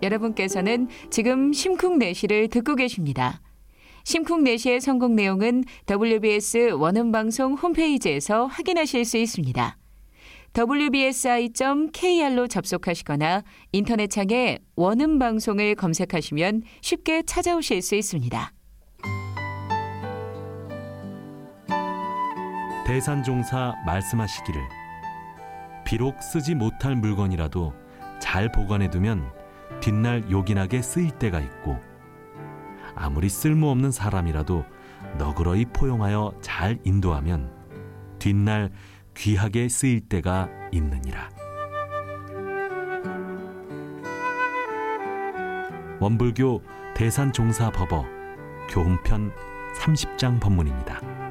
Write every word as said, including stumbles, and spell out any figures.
여러분께서는 지금 심쿵내시를 듣고 계십니다. 심쿵내시의 성공 내용은 더블유비에스 원음방송 홈페이지에서 확인하실 수 있습니다. 더블유비에스아이 점 케이알로 접속하시거나 인터넷창에 원음방송을 검색하시면 쉽게 찾아오실 수 있습니다. 대산종사 말씀하시기를 비록 쓰지 못할 물건이라도 잘 보관해두면 뒷날 요긴하게 쓰일 때가 있고 아무리 쓸모없는 사람이라도 너그러이 포용하여 잘 인도하면 뒷날 귀하게 쓰일 때가 있느니라. 원불교 대산종사법어 교훈편 삼십 장 법문입니다.